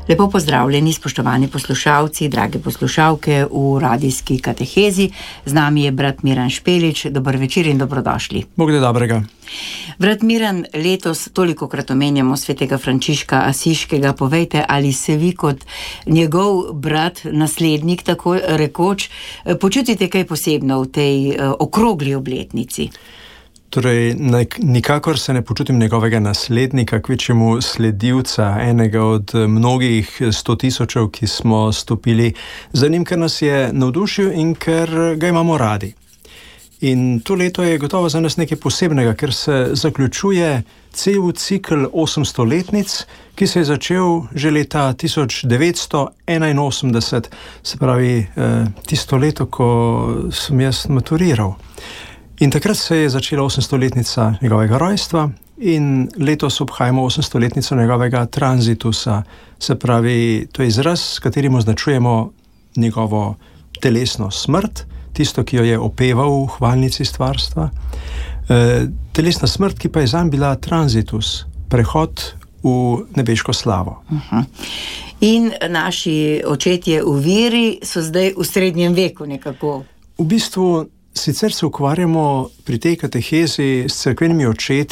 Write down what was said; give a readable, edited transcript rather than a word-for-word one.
Lepo pozdravljeni, spoštovani poslušalci, drage poslušalke v radijski katehezi. Z nami je brat Miran Špelič. Dober večer in dobrodošli. Bog da dobrega. Brat Miran, letos tolikokrat omenjamo svetega Frančiška Asiškega. Povejte, ali se vi kot njegov brat, naslednik, tako rekoč, počutite kaj posebno v tej okrogli obletnici? Torej, nikakor se ne počutim njegovega naslednika, kvečjemu sledilca, enega od mnogih 100 000, ki smo stopili za njim, ker nas je navdušil in ker ga imamo radi. In to leto je gotovo za nas nekaj posebnega, ker se zaključuje cel cikl 800-letnic, ki se je začel že leta 1981, se pravi tisto leto, ko sem jaz maturiral. In takrat se je začela 800-letnica njegovega rojstva in letos obhajamo 800-letnico njegovega tranzitusa. Se pravi, to je izraz, s katerim označujemo njegovo telesno smrt, tisto, ki jo je opeval v hvalnici stvarstva. Telesna smrt, ki pa je zanj bila tranzitus, prehod v nebeško slavo. In naši očetje v veri so zdaj v srednjem veku nekako. V bistvu sicer se ukvarjamo pri tej katehezi s cerkvenimi očeti,